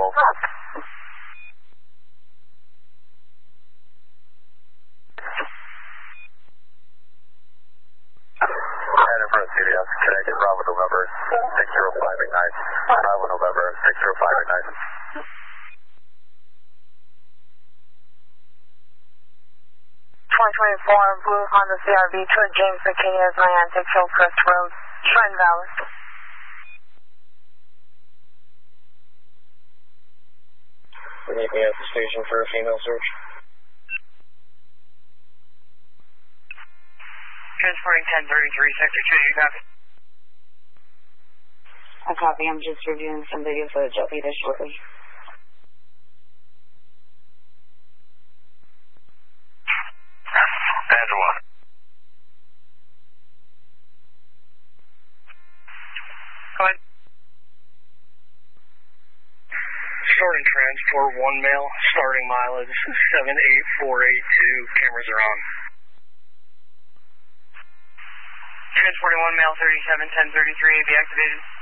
vehicles. And in front of CBS, connected Bravo November 605 Ignite. Bravo November 605 Ignite. 2024 Blue Honda CRV toward James McKinney's Niantic Hillcrest Road, Shrine Valley. We need me at the station for a female search. Transporting 1033, Sector 2, you copy? I copy, I'm just reviewing some video footage. I'll be there shortly. Angela. Go ahead. Starting transport, 1 male, starting mileage 78482, cameras are on. Transporting 1 male 371033, be activated.